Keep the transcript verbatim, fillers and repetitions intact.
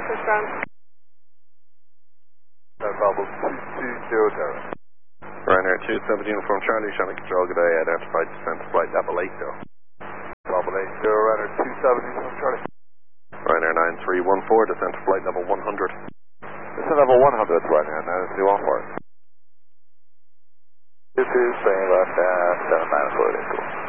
confirm. No problem, two two zero zero. Ryanair two seventy Uniform Charlie, Shannon Control, good day, identified descent to flight level eight zero. Level eight zero, Ryanair two seventy Uniform Charlie. Ryanair nine three one four, descent to flight level one hundred. Descent level one hundred, Ryanair nine three one four. two two, staying left at seven minus forty, cool.